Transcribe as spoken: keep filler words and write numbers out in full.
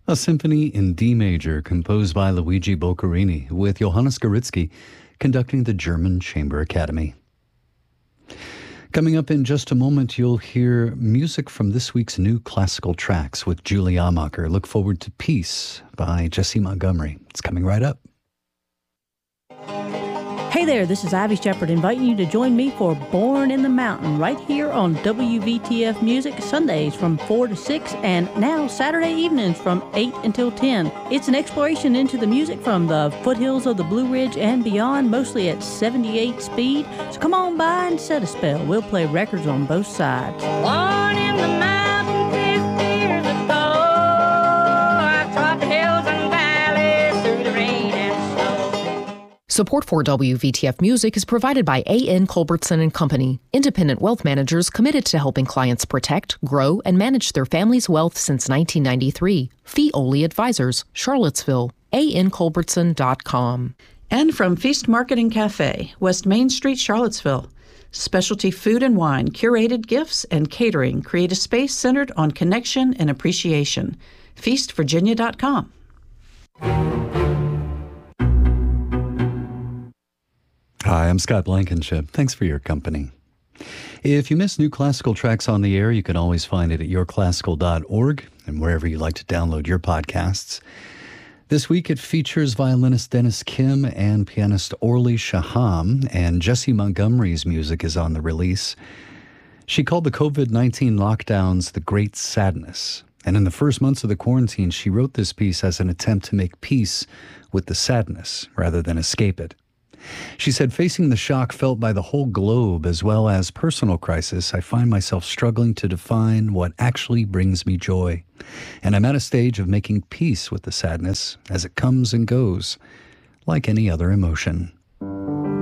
A symphony in D major composed by Luigi Boccherini with Johannes Goritzky conducting the German Chamber Academy. Coming up in just a moment, you'll hear music from this week's new classical tracks with Julie Amacher. Look forward to Peace by Jesse Montgomery. It's coming right up. Hey there, this is Ivy Shepherd inviting you to join me for Born in the Mountain right here on W V T F Music Sundays from four to six and now Saturday evenings from eight until ten. It's an exploration into the music from the foothills of the Blue Ridge and beyond, mostly at seventy-eight speed. So come on by and set a spell. We'll play records on both sides. Born in the mountain fifty years ago, I trod the hills and valleys through the rain and snow. Support for W V T F Music is provided by A N Culbertson and Company, independent wealth managers committed to helping clients protect, grow, and manage their family's wealth since nineteen ninety-three. Fee-only advisors, Charlottesville, A N Culbertson dot com. And from Feast Market and Cafe, West Main Street, Charlottesville. Specialty food and wine, curated gifts, and catering create a space centered on connection and appreciation. feast virginia dot com. Hi, I'm Scott Blankenship. Thanks for your company. If you miss new classical tracks on the air, you can always find it at your classical dot org and wherever you like to download your podcasts. This week it features violinist Dennis Kim and pianist Orly Shaham, and Jesse Montgomery's music is on the release. She called the covid nineteen lockdowns the Great Sadness, and in the first months of the quarantine, she wrote this piece as an attempt to make peace with the sadness rather than escape it. She said, facing the shock felt by the whole globe as well as personal crisis, I find myself struggling to define what actually brings me joy. And I'm at a stage of making peace with the sadness as it comes and goes, like any other emotion.